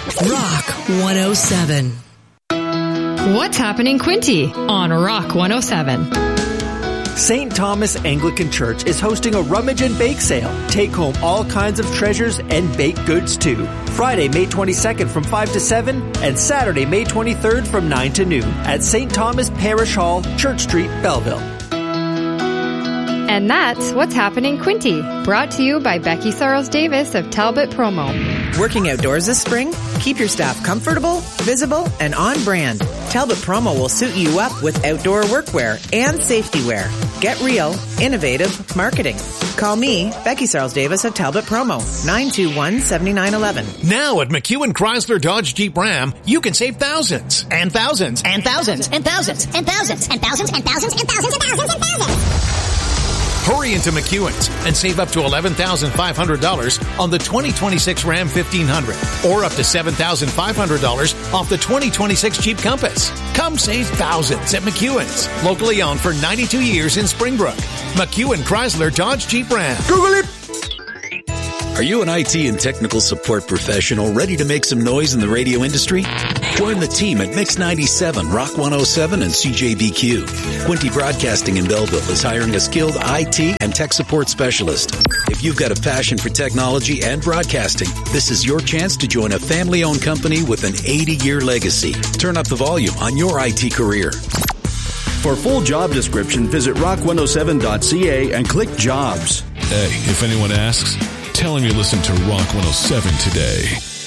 Rock 107. What's happening, Quinty, on Rock 107? St. Thomas Anglican Church is hosting a rummage and bake sale. Take home all kinds of treasures and baked goods too. Friday, May 22nd from 5 to 7 and Saturday, May 23rd from 9 to noon at St. Thomas Parish Hall, Church Street, Belleville. And that's What's Happening, Quinty, brought to you by Becky Sarles Davis of Talbot Promo. Working outdoors this spring? Keep your staff comfortable, visible, and on brand. Talbot Promo will suit you up with outdoor workwear and safety wear. Get real, innovative marketing. Call me, Becky Sarles Davis of Talbot Promo, 921-7911. Now at McEwen Chrysler Dodge Jeep Ram, you can save thousands and thousands and thousands and thousands and thousands and thousands and thousands and thousands and thousands and thousands. Hurry into McEwen's and save up to $11,500 on the 2026 Ram 1500 or up to $7,500 off the 2026 Jeep Compass. Come save thousands at McEwen's, locally owned for 92 years in Springbrook. McEwen Chrysler Dodge Jeep Ram. Google it! Are you an IT and technical support professional ready to make some noise in the radio industry? Join the team at Mix 97, Rock 107, and CJBQ. Quinty Broadcasting in Belleville is hiring a skilled IT and tech support specialist. If you've got a passion for technology and broadcasting, this is your chance to join a family-owned company with an 80-year legacy. Turn up the volume on your IT career. For full job description, visit rock107.ca and click Jobs. Hey, if anyone asks, tell them you listen to Rock 107 today.